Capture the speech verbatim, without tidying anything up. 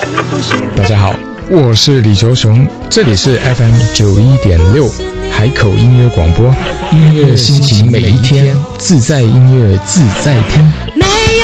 大家好，我是李球雄，这里是 F M 九一点六海口音乐广播，音乐心情每一天，自在音乐自在听。